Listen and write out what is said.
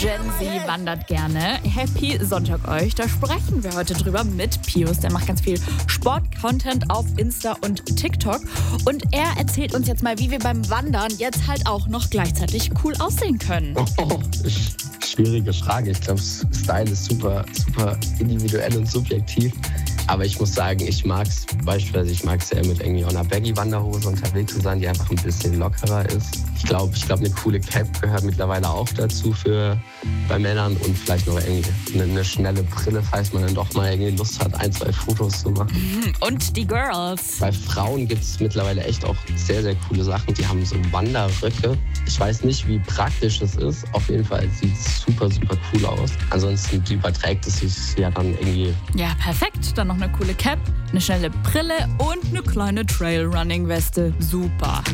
Gen Z wandert gerne. Happy Sonntag euch. Da sprechen wir heute drüber mit Pius. Der macht ganz viel Sport-Content auf Insta und TikTok. Und er erzählt uns jetzt mal, wie wir beim Wandern jetzt halt auch noch gleichzeitig cool aussehen können. Schwierige Frage. Ich glaube, Style ist super individuell und subjektiv. Aber ich muss sagen, ich mag es sehr mit irgendwie einer Baggy-Wanderhose unterwegs zu sein, die einfach ein bisschen lockerer ist. Ich glaube, eine coole Cap gehört mittlerweile auch dazu bei Männern und vielleicht noch irgendwie eine schnelle Brille, falls man dann doch mal irgendwie Lust hat, 1-2 Fotos zu machen. Und die Girls. Bei Frauen gibt es mittlerweile echt auch sehr, sehr coole Sachen. Die haben so Wanderröcke. Ich weiß nicht, wie praktisch es ist. Auf jeden Fall sieht es super cool aus. Ansonsten überträgt es sich ja dann irgendwie. Ja, perfekt. Dann noch eine coole Cap, eine schnelle Brille und eine kleine Trailrunning-Weste. Super.